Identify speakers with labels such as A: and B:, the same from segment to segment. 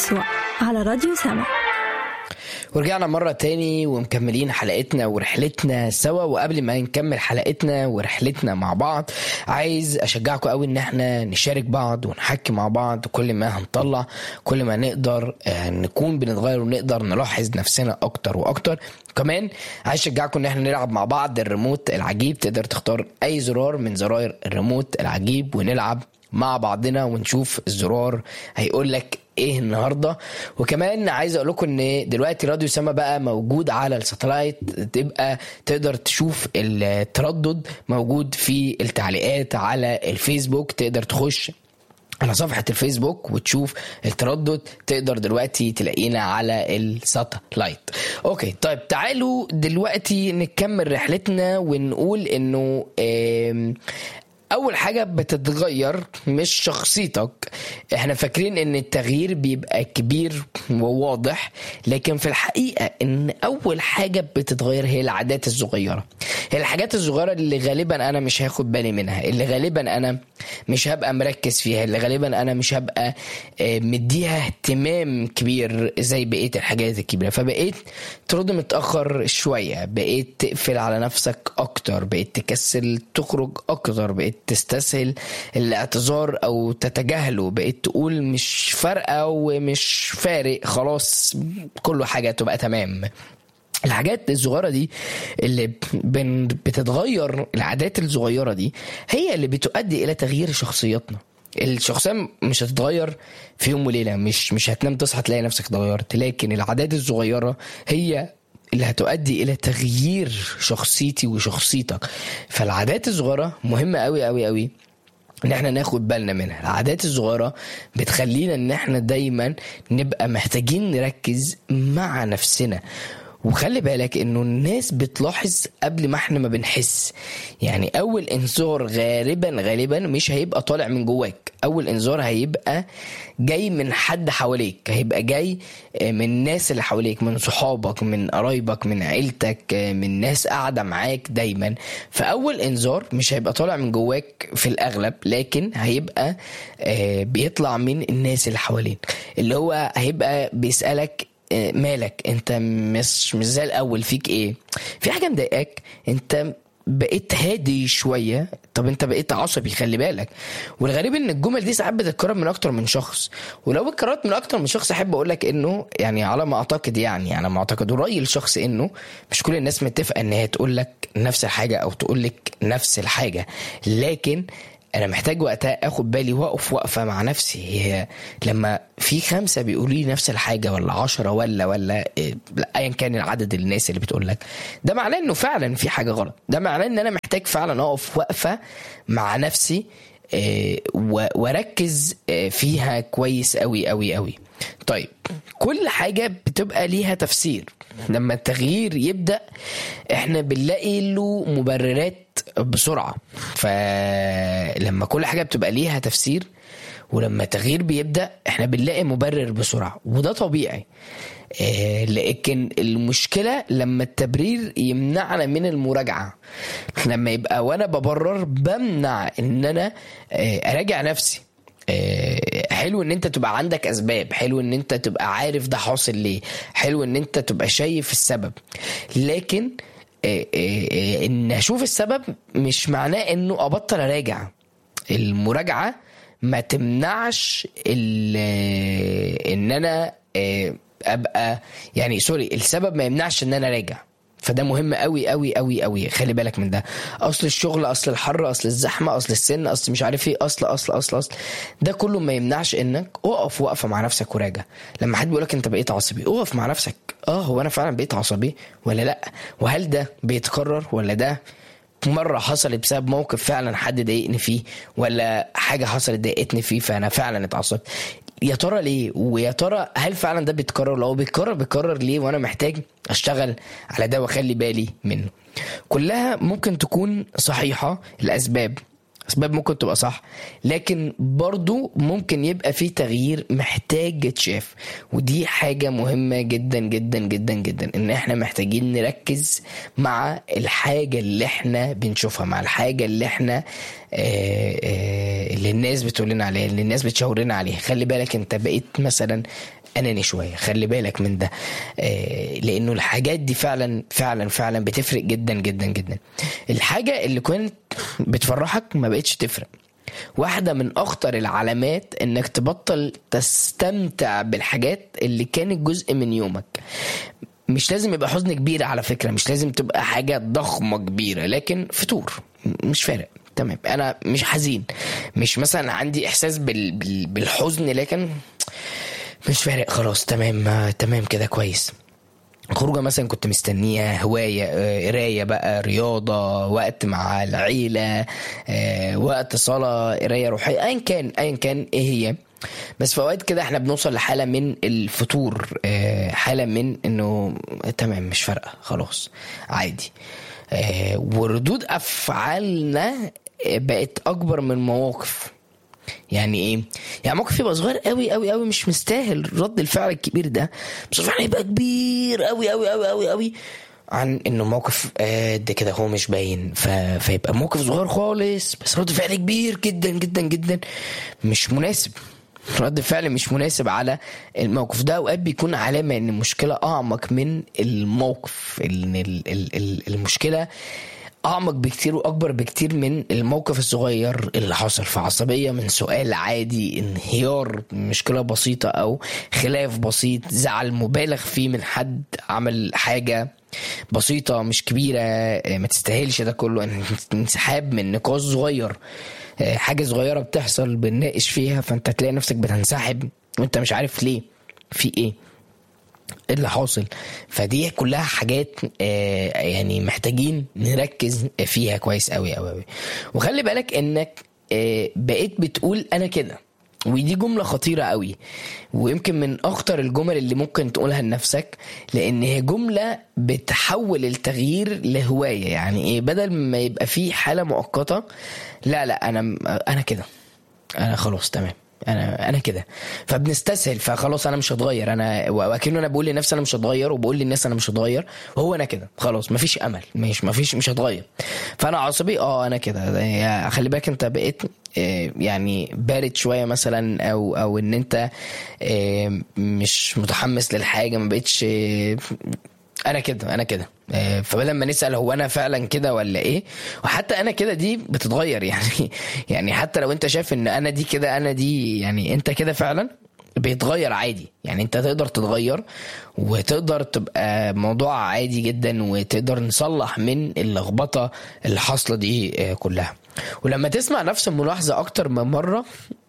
A: يسوع على راديو سما.
B: ورجعنا مرة تاني ومكملين حلقتنا ورحلتنا سوا. وقبل ما نكمل حلقتنا ورحلتنا مع بعض، عايز أشجعكم قوي إن احنا نشارك بعض ونحكي مع بعض. كل ما هنطلع كل ما نقدر نكون بنتغير ونقدر نلاحظ نفسنا أكتر وأكتر. كمان عايز أشجعكم إن احنا نلعب مع بعض الريموت العجيب. تقدر تختار أي زرار من زراير الريموت العجيب ونلعب مع بعضنا ونشوف الزرار هيقول لك ايه النهارده. وكمان عايز اقول لكم ان دلوقتي راديو سما بقى موجود على الساتلايت، تبقى تقدر تشوف التردد موجود في التعليقات على الفيسبوك. تقدر تخش على صفحة الفيسبوك وتشوف التردد، تقدر دلوقتي تلاقينا على الساتلايت. اوكي طيب، تعالوا دلوقتي نكمل رحلتنا ونقول انه اول حاجة بتتغير مش شخصيتك. احنا فاكرين ان التغيير بيبقى كبير وواضح، لكن في الحقيقة ان اول حاجة بتتغير هي العادات الصغيرة. هي الحاجات الصغيرة اللي غالبا انا مش هاخد بالي منها، اللي غالبا انا مش هبقى مركز فيها، اللي غالبا انا مش هبقى مديها اهتمام كبير زي بقية الحاجات الكبيرة. فبقيت ترد متأخر شوية، بقيت تقفل على نفسك اكتر، بقيت تكسل تخرج اكتر، بقيت تستسهل الاعتذار او تتجاهله، بقيت تقول مش فارقة ومش فارق، خلاص كل حاجة تبقى تمام. الحاجات الصغيرة دي اللي بتتغير، العادات الصغيرة دي هي اللي بتؤدي الى تغيير شخصيتنا. الشخصية مش هتتغير في يوم وليلة، مش هتنام تصحى تلاقي نفسك اتغيرت، لكن العادات الصغيرة هي اللي هتؤدي الى تغيير شخصيتي وشخصيتك. فالعادات الصغيرة مهمة قوي قوي قوي ان احنا ناخد بالنا منها. العادات الصغيرة بتخلينا ان احنا دايما نبقى محتاجين نركز مع نفسنا. وخلي بالك انه الناس بتلاحظ قبل ما احنا ما بنحس. يعني اول انذار غالبا مش هيبقى طالع من جواك، اول انذار هيبقى جاي من حد حواليك، هيبقى جاي من الناس اللي حواليك، من صحابك، من قرايبك، من عيلتك، من ناس قاعدة معاك دايما. فاول انذار مش هيبقى طالع من جواك في الاغلب، لكن هيبقى بيطلع من الناس اللي حواليك، اللي هو هيبقى بيسألك مالك، انت مش زي الاول، فيك ايه، في حاجه مضايقاك، انت بقيت هادي شويه، طب انت بقيت عصبي، خلي بالك. والغريب ان الجمل دي ساعات بتتكرر من اكتر من شخص. ولو اتكررت من اكتر من شخص، احب اقول لك انه يعني على ما اعتقد، يعني على ما اعتقد ورايي الشخص، انه مش كل الناس متفقه ان هي تقول لك نفس الحاجه او تقول لك نفس الحاجه، لكن انا محتاج وقتها اخد بالي واقف وقفه مع نفسي. هي لما في 5 بيقولوا لي نفس الحاجه، ولا 10 ولا ايا كان العدد الناس اللي بتقول لك، ده معناه انه فعلا في حاجه غلط. ده معناه ان انا محتاج فعلا اقف وقفه مع نفسي واركز فيها كويس قوي قوي قوي. طيب، كل حاجه بتبقى ليها تفسير. لما التغيير يبدأ احنا بنلاقي له مبررات بسرعة. فلما كل حاجة بتبقى ليها تفسير، ولما التغيير بيبدأ احنا بنلاقي مبرر بسرعة، وده طبيعي. لكن المشكلة لما التبرير يمنعنا من المراجعة. لما يبقى وانا ببرر بمنع ان انا اراجع نفسي. حلو ان انت تبقى عندك اسباب، حلو ان انت تبقى عارف ده حاصل ليه، حلو ان انت تبقى شايف السبب، لكن ان اشوف السبب مش معناه انه ابطل اراجع. المراجعة ما تمنعش ان انا ابقى يعني السبب ما يمنعش ان انا راجع. فده مهم قوي قوي قوي قوي، خلي بالك من ده. اصل الشغل، اصل الحر، اصل الزحمه، اصل السن، اصل مش عارف ايه، اصل ده كله ما يمنعش انك اقف وقفه مع نفسك وراجع. لما حد بيقولك انت بقيت عصبي، اقف مع نفسك. هو انا فعلا بقيت عصبي ولا لا؟ وهل ده بيتكرر، ولا ده مرة حصلت بسبب موقف فعلا حد ضايقني فيه، ولا حاجة حصلت ضايقتني فيه فأنا فعلا اتعصبت؟ يا ترى ليه؟ ويا ترى هل فعلا ده بيتكرر؟ لو بيتكرر ليه؟ وانا محتاج اشتغل على ده واخلي بالي منه. كلها ممكن تكون صحيحة، الاسباب ممكن تبقى صح، لكن برضو ممكن يبقى في تغيير محتاج يتشاف. ودي حاجة مهمة جدا جدا جدا جدا، ان احنا محتاجين نركز مع الحاجة اللي احنا بنشوفها، مع الحاجة اللي احنا اللي الناس بتقولنا عليها، اللي الناس بتشاورنا عليها. خلي بالك انت بقيت مثلا اناني شويه. خلي بالك من ده، لانه الحاجات دي فعلا فعلا فعلا بتفرق جدا جدا جدا. الحاجه اللي كنت بتفرحك ما بقتش تفرق. واحدة من أخطر العلامات إنك تبطل تستمتع بالحاجات اللي كانت جزء من يومك. مش لازم يبقى حزن كبير على فكرة، مش لازم تبقى حاجة ضخمة كبيرة، لكن فتور مش فارق. تمام، أنا مش حزين، مش مثلا عندي إحساس بالحزن، لكن مش فارق خلاص. تمام كده كويس. خروجه مثلا كنت مستنيها، هواية، قراية بقى، رياضة، وقت مع العيلة، وقت صلاة، قراية روحية، ايا كان ايه هي. بس في اوقات كده احنا بنوصل لحالة من الفتور، حالة من انه تمام مش فارقة خلاص عادي. وردود افعالنا بقت اكبر من مواقف. يعني ايه؟ يعني موقف يبقى صغير قوي قوي قوي مش مستاهل رد الفعل الكبير ده، بس فعلا يبقى كبير قوي قوي قوي قوي قوي عن انه موقف ده كده هو مش باين. فيبقى موقف صغير خالص بس رد فعل كبير جدا جدا جدا، مش مناسب. رد فعل مش مناسب على الموقف ده. اوقات بيكون علامة ان المشكلة اعمق من الموقف، ان المشكلة أعمق بكتير وأكبر بكتير من الموقف الصغير اللي حصل في عصبية من سؤال عادي، انهيار مشكلة بسيطة أو خلاف بسيط، زعل مبالغ فيه من حد عمل حاجة بسيطة مش كبيرة ما تستاهلش ده كله، انسحاب من نقاش صغير، حاجة صغيرة بتحصل بنناقش فيها فأنت تلاقي نفسك بتنسحب وأنت مش عارف ليه، في إيه اللي حاصل. فدي كلها حاجات يعني محتاجين نركز فيها كويس قوي قوي قوي. وخلي بالك انك بقيت بتقول انا كده، ودي جملة خطيرة قوي، ويمكن من اخطر الجمل اللي ممكن تقولها لنفسك، لان هي جملة بتحول التغيير لهواية. يعني ايه؟ بدل ما يبقى فيه حالة مؤقتة، لا انا كده، انا خلاص تمام، انا كده، فبنستسهل، فخلاص انا مش هتغير، انا واكنه انا بقول لنفسي انا مش هتغير، وبقول للناس انا مش هتغير، وهو انا كده خلاص مفيش امل، مش هتغير، فانا عصبي انا كده. خلي بالك انت بقيت يعني بارد شويه مثلا، او ان انت مش متحمس للحاجه، ما بقتش انا كده. فبدل ما نسأل هو انا فعلا كده ولا ايه، وحتى انا كده دي بتتغير يعني حتى لو انت شايف ان انا دي كده، انا دي يعني انت كده فعلا بيتغير عادي. يعني انت تقدر تتغير وتقدر تبقى موضوع عادي جدا، وتقدر نصلح من اللخبطة اللي حاصلة دي كلها. ولما تسمع نفس الملاحظة اكتر من مرة،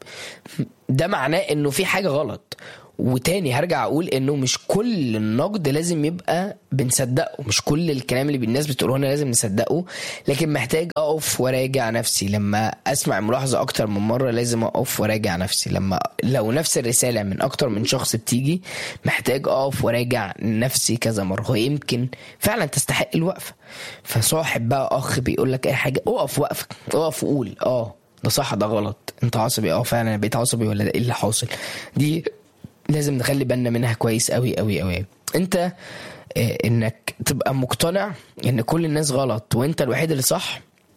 B: ده معناه انه في حاجة غلط. وتاني هرجع اقول انه مش كل النقد لازم يبقى بنصدقه، مش كل الكلام اللي الناس بتقوله لنا لازم نصدقه، لكن محتاج اقف وراجع نفسي. لما اسمع ملاحظة اكتر من مرة لازم اقف وراجع نفسي. لو نفس الرسالة من اكتر من شخص بتيجي، محتاج اقف وراجع نفسي كذا مرة، ويمكن فعلا تستحق الوقفة. فصاحب بقى اخ بيقول لك اي حاجة، اقف وقفك، اقف وقول ده صح ده غلط، انت عصبي فعلا انا بقيت عصبي، ولا ده ايه اللي حاصل. دي لازم نخلي بالنا منها كويس قوي قوي قوي. انت انك تبقى مقتنع ان كل الناس غلط وانت الوحيد اللي صح،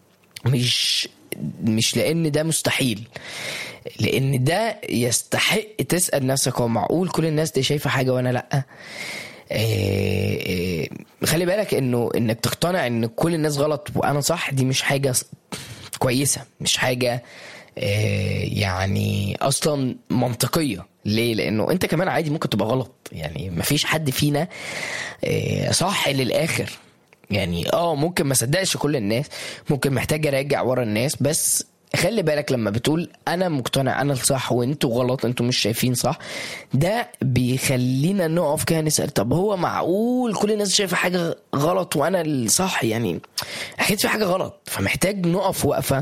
B: مش لان ده مستحيل، لان ده يستحق تسأل نفسك هو معقول كل الناس دي شايفة حاجة وانا لا؟ خلي بالك انك تقتنع ان كل الناس غلط وانا صح، دي مش حاجة كويسة، مش حاجة يعني اصلا منطقية. ليه؟ لانه انت كمان عادي ممكن تبقى غلط. يعني مفيش حد فينا صح للاخر. يعني ممكن ما صدقش كل الناس، ممكن محتاج اراجع ورا الناس. بس خلي بالك لما بتقول انا مقتنع انا الصح وانتوا غلط، انتوا مش شايفين صح، ده بيخلينا نقف كده نسأل طب هو معقول كل الناس شايفة حاجة غلط وانا الصح؟ يعني اكيد في حاجة غلط. فمحتاج نقف وقفة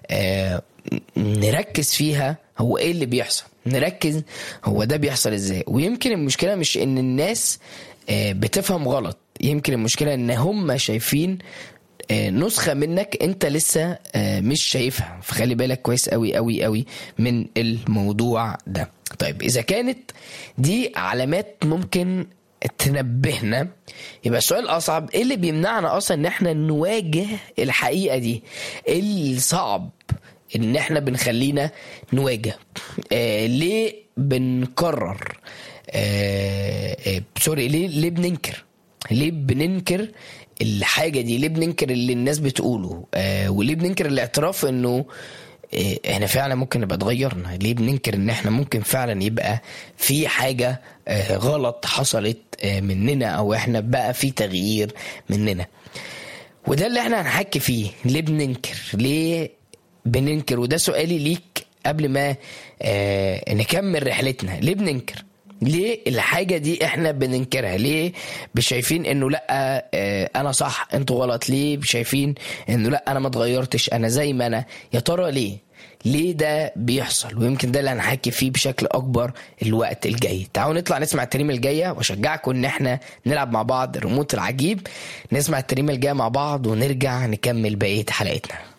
B: نركز فيها هو ايه اللي بيحصل، نركز هو ده بيحصل ازاي. ويمكن المشكلة مش ان الناس بتفهم غلط، يمكن المشكلة ان هم شايفين نسخة منك انت لسه مش شايفها. فخلي بالك كويس قوي قوي قوي من الموضوع ده. طيب اذا كانت دي علامات ممكن تنبهنا، يبقى السؤال الاصعب ايه اللي بيمنعنا اصلا ان احنا نواجه الحقيقة دي؟ ايه الصعب ان احنا بنخلينا نواجه؟ ليه بنكرر؟ ليه بننكر؟ ليه بننكر الحاجة دي؟ ليه بننكر اللي الناس بتقوله؟ وليه بننكر الاعتراف انه احنا فعلا ممكن نبقى اتغيرنا؟ ليه بننكر ان احنا ممكن فعلا يبقى في حاجة غلط حصلت مننا، او احنا بقى في تغيير مننا؟ وده اللي احنا هنحكي فيه. ليه بننكر؟ ليه بننكر؟ وده سؤالي ليك قبل ما نكمل رحلتنا. ليه بننكر؟ ليه الحاجة دي احنا بننكرها؟ ليه شايفين انه لا انا صح انتوا غلط؟ ليه شايفين انه لا انا ما اتغيرتش انا زي ما انا؟ يا ترى ليه ده بيحصل؟ ويمكن ده اللي هنحكي فيه بشكل اكبر الوقت الجاي. تعالوا نطلع نسمع الترنيمه الجايه، واشجعكم ان احنا نلعب مع بعض ريموت العجيب. نسمع الترنيمه الجايه مع بعض ونرجع نكمل بقيه حلقتنا.